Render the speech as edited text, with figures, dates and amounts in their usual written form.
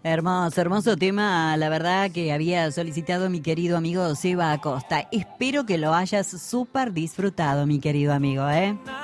Hermoso, hermoso tema, la verdad que había solicitado mi querido amigo Seba Acosta. Espero que lo hayas súper disfrutado, mi querido amigo, ¿eh?